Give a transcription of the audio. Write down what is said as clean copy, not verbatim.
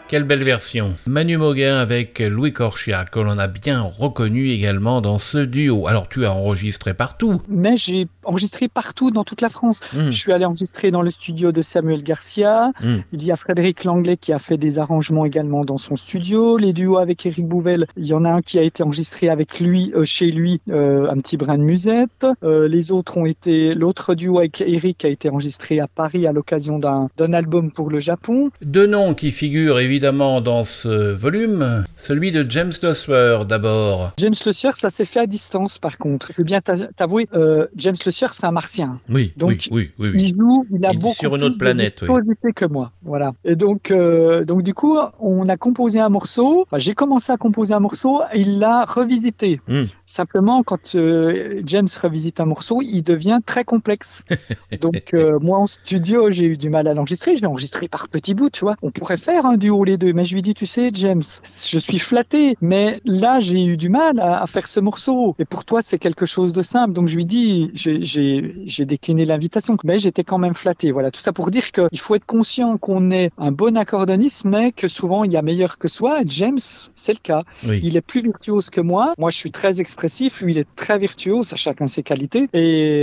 Quelle belle version. Manu Mauguin avec Louis Corchia, que l'on a bien reconnu également dans ce duo. Alors tu as enregistré partout. Mais j'ai enregistré partout dans toute la France. Je suis allé enregistrer dans le studio de Samuel Garcia. Il y a Frédéric Langlais qui a fait des arrangements également dans son studio. Les duos avec Éric Bouvel, il y en a un qui a été enregistré avec lui, chez lui, un petit brin de musette. Les autres ont été, l'autre duo avec Éric a été enregistré à Paris à l'occasion d'un album pour le Japon. Deux noms qui figurent évidemment dans ce volume, celui de James Loswer d'abord. James Loswer, ça s'est fait à distance par contre. Je veux bien t'avouer, James Loswer, c'est un martien. Oui, donc, oui. Il a beaucoup sur une autre planète, de que moi. Voilà. Et donc du coup, on a composé un morceau. Enfin, j'ai commencé à composer un morceau, et il l'a revisité. Simplement, quand James revisite un morceau, il devient très complexe. Donc, moi, en studio, j'ai eu du mal à l'enregistrer. Je l'ai enregistré par petits bouts, tu vois. On pourrait faire un duo les deux. Mais je lui dis, tu sais, James, je suis flatté. Mais là, j'ai eu du mal à faire ce morceau. Et pour toi, c'est quelque chose de simple. Donc, je lui dis, j'ai décliné l'invitation. Mais j'étais quand même flatté. Voilà. Tout ça pour dire qu'il faut être conscient qu'on est un bon accordoniste, mais que souvent, il y a meilleur que soi. Et James, c'est le cas. Oui. Il est plus virtuose que moi. Moi, je suis très expressif. Lui, il est très virtuose. Chacun ses qualités. Et